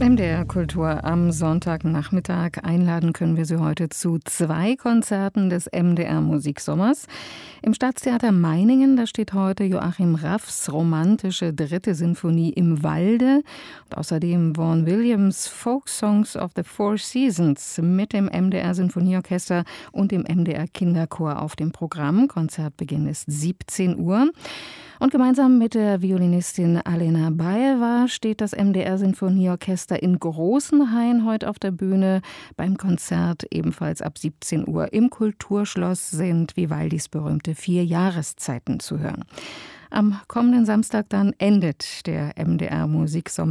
MDR Kultur am Sonntagnachmittag. Einladen können wir Sie heute zu 2 Konzerten des MDR Musiksommers. Im Staatstheater Meiningen, da steht heute Joachim Raffs romantische 3. Sinfonie im Walde. Und außerdem Vaughan Williams Folk Songs of the Four Seasons mit dem MDR Sinfonieorchester und dem MDR Kinderchor auf dem Programm. Konzertbeginn ist 17 Uhr. Und gemeinsam mit der Violinistin Alena Baeva steht das MDR Sinfonieorchester in Großenhain heute auf der Bühne. Beim Konzert ebenfalls ab 17 Uhr im Kulturschloss sind Vivaldis berühmte 4 Jahreszeiten zu hören. Am kommenden Samstag dann endet der MDR Musiksommer